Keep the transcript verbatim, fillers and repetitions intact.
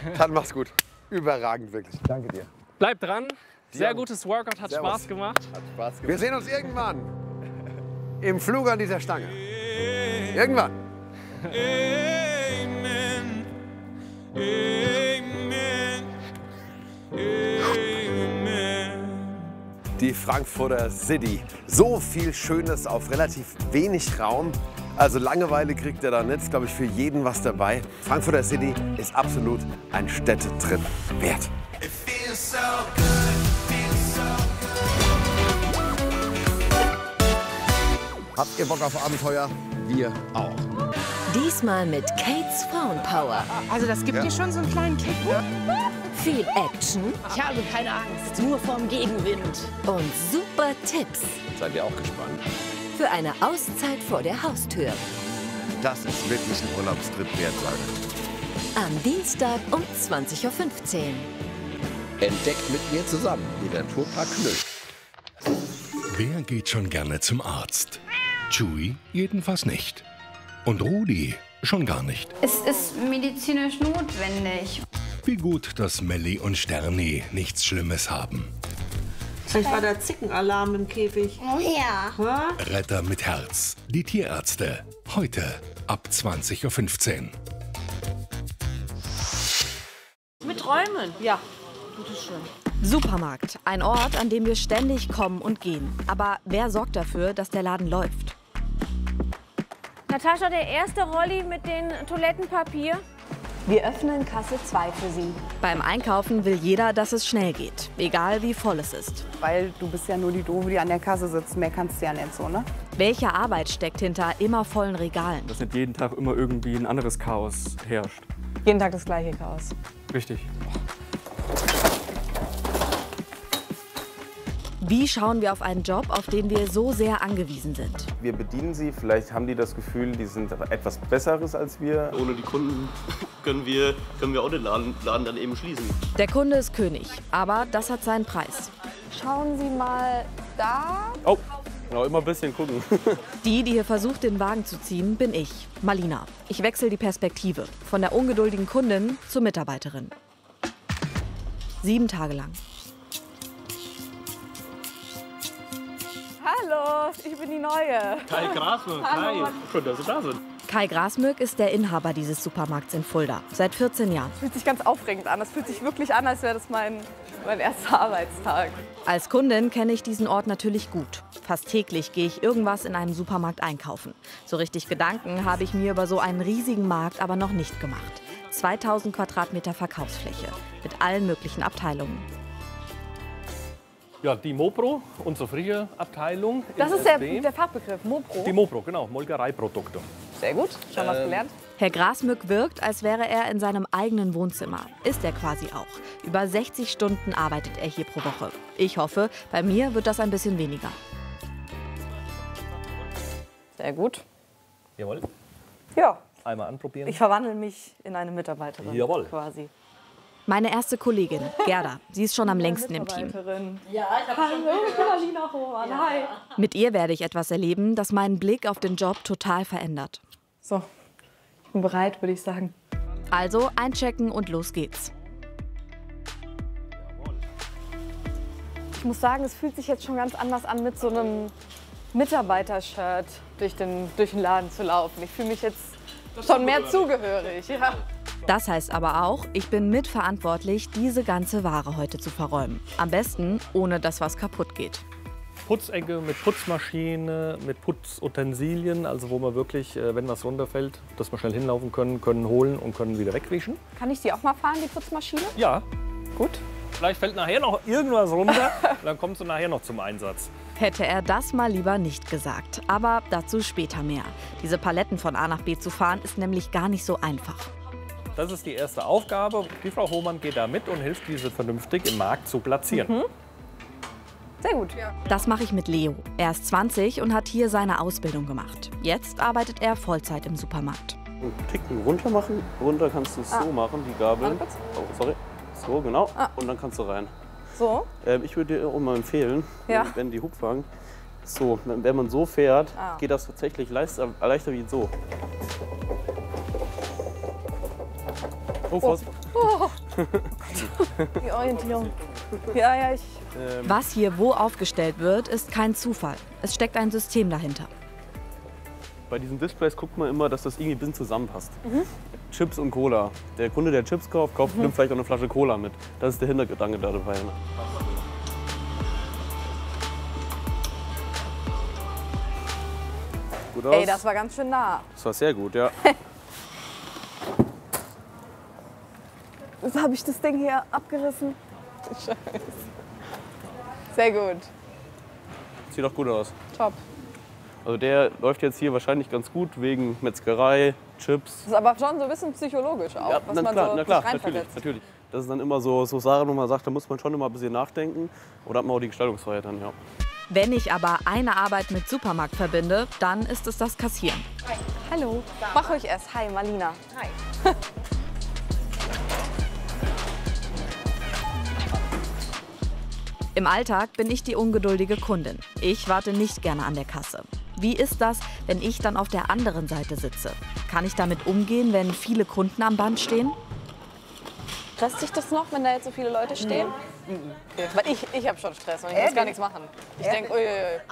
Dann mach's gut. Überragend, wirklich. Danke dir. Bleib dran. Sehr Ja. gutes Workout, hat Servus. Spaß gemacht. Hat Spaß gemacht. Wir sehen uns irgendwann im Flug an dieser Stange. Irgendwann. Amen. Amen. Amen. Die Frankfurter City. So viel Schönes auf relativ wenig Raum. Also Langeweile kriegt er da nicht. Ist, glaube ich, für jeden was dabei. Frankfurter City ist absolut ein Städtetrip wert. It feels so good. Feels so good. Habt ihr Bock auf Abenteuer? Wir auch. Diesmal mit Kates Frauenpower. Also das gibt Ja. dir schon so einen kleinen Kick, ne? Viel Action Ich habe keine Angst, nur vorm Gegenwind. und super Tipps Seid ihr auch gespannt? für eine Auszeit vor der Haustür. Das ist wirklich ein Urlaubstrip wert, Leute. Am Dienstag um zwanzig Uhr fünfzehn. Entdeckt mit mir zusammen den Naturpark Knüll. Wer geht schon gerne zum Arzt? Chewie jedenfalls nicht. Und Rudi schon gar nicht. Es ist medizinisch notwendig. Wie gut, dass Melli und Sterni nichts Schlimmes haben. Vielleicht war der Zickenalarm im Käfig. Oh ja. Retter mit Herz. Die Tierärzte. Heute ab zwanzig Uhr fünfzehn. Mit Räumen. Ja. Supermarkt. Ein Ort, an dem wir ständig kommen und gehen. Aber wer sorgt dafür, dass der Laden läuft? Natascha, der erste Rolli mit dem Toilettenpapier. Wir öffnen Kasse zwei für Sie. Beim Einkaufen will jeder, dass es schnell geht. Egal wie voll es ist. Weil du bist ja nur die Doofe, die an der Kasse sitzt. Mehr kannst du ja nicht so, ne? Welche Arbeit steckt hinter immer vollen Regalen? Dass nicht jeden Tag immer irgendwie ein anderes Chaos herrscht. Jeden Tag das gleiche Chaos. Richtig. Wie schauen wir auf einen Job, auf den wir so sehr angewiesen sind? Wir bedienen sie, vielleicht haben die das Gefühl, die sind etwas Besseres als wir. Ohne die Kunden können wir, können wir auch den Laden, Laden dann eben schließen. Der Kunde ist König, aber das hat seinen Preis. Schauen Sie mal da. Oh, ja, immer ein bisschen gucken. Die, die hier versucht, den Wagen zu ziehen, bin ich, Malina. Ich wechsle die Perspektive von der ungeduldigen Kundin zur Mitarbeiterin. Sieben Tage lang. Hallo, ich bin die Neue. Kai Grasmück, Kai. Schön, dass Sie da sind. Kai Grasmück ist der Inhaber dieses Supermarkts in Fulda. Seit vierzehn Jahren. Fühlt sich ganz aufregend an. Das fühlt sich wirklich an, als wäre das mein, mein erster Arbeitstag. Als Kundin kenne ich diesen Ort natürlich gut. Fast täglich gehe ich irgendwas in einem Supermarkt einkaufen. So richtig Gedanken habe ich mir über so einen riesigen Markt aber noch nicht gemacht. zweitausend Quadratmeter Verkaufsfläche mit allen möglichen Abteilungen. Ja, die Mopro, unsere frische Abteilung. Das ist der, der Fachbegriff, Mopro. Die Mopro, genau, Molkereiprodukte. Sehr gut, schon was gelernt. Herr Grasmück wirkt, als wäre er in seinem eigenen Wohnzimmer. Ist er quasi auch. Über sechzig Stunden arbeitet er hier pro Woche. Ich hoffe, bei mir wird das ein bisschen weniger. Sehr gut. Jawohl. Ja, Einmal anprobieren. ich verwandle mich in eine Mitarbeiterin. Jawohl. Quasi. Meine erste Kollegin, Gerda. Sie ist schon am längsten im Team. Ja, ich habe Hallo, Carolina Hohmann. Ja. Hi. Mit ihr werde ich etwas erleben, das meinen Blick auf den Job total verändert. So, ich bin bereit, würde ich sagen. Also einchecken und los geht's. Ich muss sagen, es fühlt sich jetzt schon ganz anders an, mit so einem Mitarbeitershirt durch den, durch den Laden zu laufen. Ich fühle mich jetzt schon mehr zugehörig. Ja. Das heißt aber auch, ich bin mitverantwortlich, diese ganze Ware heute zu verräumen. Am besten, ohne dass was kaputt geht. Putzecke mit Putzmaschine, mit Putzutensilien, also wo man wirklich, äh, wenn was runterfällt, dass wir schnell hinlaufen können, können holen und können wieder wegwischen. Kann ich die auch mal fahren, die Putzmaschine? Ja. Gut. Vielleicht fällt nachher noch irgendwas runter, dann kommt sie nachher noch zum Einsatz. Hätte er das mal lieber nicht gesagt. Aber dazu später mehr. Diese Paletten von A nach B zu fahren, ist nämlich gar nicht so einfach. Das ist die erste Aufgabe. Die Frau Hohmann geht da mit und hilft, diese vernünftig im Markt zu platzieren. Mhm. Sehr gut. Ja. Das mache ich mit Leo. Er ist zwanzig und hat hier seine Ausbildung gemacht. Jetzt arbeitet er Vollzeit im Supermarkt. Einen Ticken runter machen. Runter kannst du es Ah. so machen, die Gabel. Oh, sorry. So, genau. Ah. Und dann kannst du rein. So? Ähm, ich würde dir auch mal empfehlen, Ja. wenn, wenn die Hub fangen, so, wenn wenn man so fährt, Ah. geht das tatsächlich leichter, leichter wie so. Oh, Vorsicht. Oh. Die Orientierung. Ja, ja, ich. Was hier wo aufgestellt wird, ist kein Zufall. Es steckt ein System dahinter. Bei diesen Displays guckt man immer, dass das irgendwie ein bisschen zusammenpasst. Mhm. Chips und Cola. Der Kunde, der Chips kauft, kauft Mhm. nimmt vielleicht auch eine Flasche Cola mit. Das ist der Hintergedanke da dabei. Ne? Gut aus? Ey, das war ganz schön nah. Das war sehr gut, ja. Jetzt habe ich das Ding hier abgerissen. Scheiße. Sehr gut. Sieht doch gut aus. Top. Also der läuft jetzt hier wahrscheinlich ganz gut wegen Metzgerei, Chips. Das ist aber schon so ein bisschen psychologisch auch, Ja, was na man klar, so na klar, sich natürlich, reinversetzt. natürlich. Das ist dann immer so, so Sachen, wo man sagt, da muss man schon immer ein bisschen nachdenken. Oder hat man auch die Gestaltungsfreiheit dann, ja. Wenn ich aber eine Arbeit mit Supermarkt verbinde, dann ist es das Kassieren. Hi. Hallo. Mach ruhig erst. Hi, Marlina. Hi. Im Alltag bin ich die ungeduldige Kundin. Ich warte nicht gerne an der Kasse. Wie ist das, wenn ich dann auf der anderen Seite sitze? Kann ich damit umgehen, wenn viele Kunden am Band stehen? Stresst dich das noch, wenn da jetzt so viele Leute stehen? Mhm. Okay. Weil ich, ich habe schon Stress und ich muss gar nichts machen. Ich denke, uiuiui.